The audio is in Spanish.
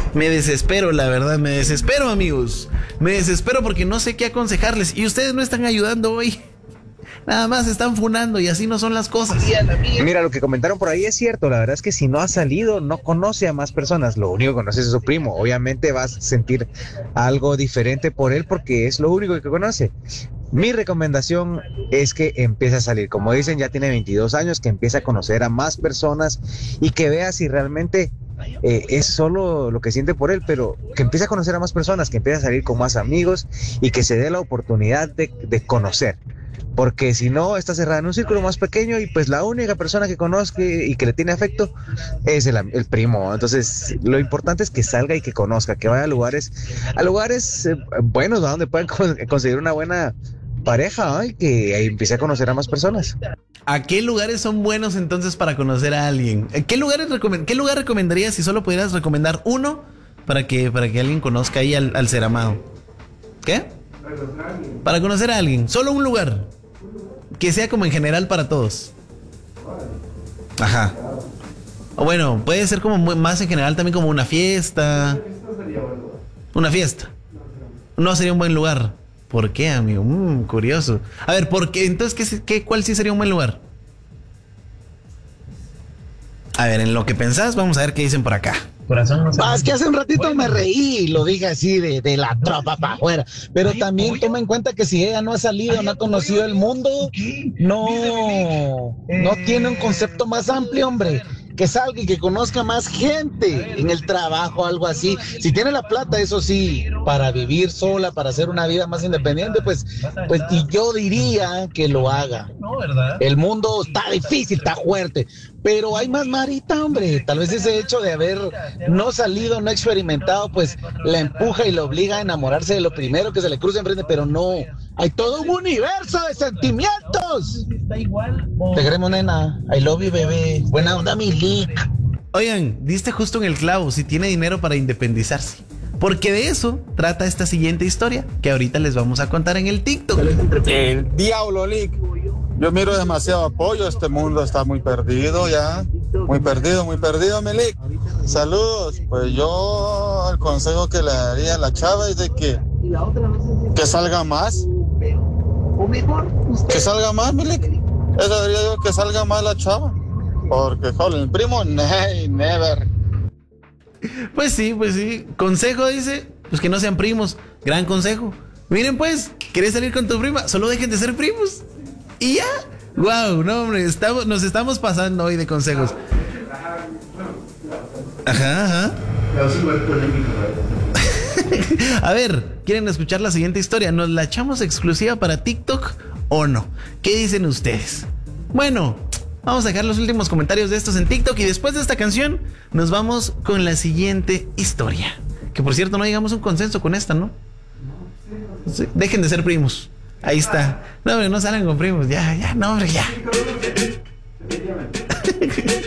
Me desespero, la verdad, me desespero, amigos. Me desespero porque no sé qué aconsejarles. Y ustedes no están ayudando hoy. Nada más están funando y así no son las cosas. Mira, lo que comentaron por ahí es cierto. La verdad es que si no ha salido, no conoce a más personas. Lo único que conoce es a su primo. Obviamente vas a sentir algo diferente por él porque es lo único que conoce. Mi recomendación es que empiece a salir. Como dicen, ya tiene 22 años, que empiece a conocer a más personas y que vea si realmente es solo lo que siente por él, pero que empiece a conocer a más personas, que empiece a salir con más amigos y que se dé la oportunidad de conocer. Porque si no, está cerrada en un círculo más pequeño y pues la única persona que conozca y que le tiene afecto es el primo. Entonces, lo importante es que salga y que conozca, que vaya a lugares buenos, ¿no? Donde puedan conseguir una buena pareja, ¿no? Y que empiece a conocer a más personas. ¿A qué lugares son buenos entonces para conocer a alguien? ¿Qué lugar recomendarías si solo pudieras recomendar uno para que alguien conozca ahí al ser amado? ¿Qué? Para conocer a alguien. Solo un lugar. Que sea como en general para todos. Ajá. O bueno, puede ser como más en general también como una fiesta. Una fiesta. No sería un buen lugar. ¿Por qué, amigo? Curioso. A ver, ¿por qué? Entonces, ¿cuál sí sería un buen lugar? A ver, en lo que pensás, vamos a ver qué dicen por acá. Es que hace un ratito me reí y lo dije así de la tropa para afuera. Pero también toma en cuenta que si ella no ha salido, no ha conocido el mundo, no tiene un concepto más amplio, hombre. Que salga y que conozca más gente en el trabajo, algo así. Si tiene la plata, eso sí, para vivir sola, para hacer una vida más independiente, pues y yo diría que lo haga. El mundo está difícil, está fuerte, pero hay más marita, hombre. Tal vez ese hecho de haber no salido, no experimentado, pues la empuja y la obliga a enamorarse de lo primero que se le cruza enfrente, pero no. Hay todo un universo de sentimientos. Te queremos, nena. I love you, bebé. Buena onda, mi lick. Oigan, diste justo en el clavo. Si tiene dinero para independizarse. Porque de eso trata esta siguiente historia que ahorita les vamos a contar en el TikTok. El diablo, Lick. Yo miro demasiado apoyo. Este mundo está muy perdido ya. Muy perdido, mi Lick. Saludos. Pues yo el consejo que le daría a la chava es de que salga más. Que salga más, mi Lick. Eso diría yo, que salga más la chava. Porque, joder, el primo, never. Pues sí. Consejo dice, pues que no sean primos. Gran consejo. Miren pues, ¿querés salir con tu prima? Solo dejen de ser primos. Y ya. Wow, no hombre, nos estamos pasando hoy de consejos. Ajá. A ver, ¿quieren escuchar la siguiente historia? ¿Nos la echamos exclusiva para TikTok o no? ¿Qué dicen ustedes? Bueno, vamos a dejar los últimos comentarios de estos en TikTok y después de esta canción nos vamos con la siguiente historia. Que por cierto no llegamos a un consenso con esta, ¿no? Sí, dejen de ser primos. Ahí está. No, hombre, no salgan con primos. Ya, no, hombre, ya.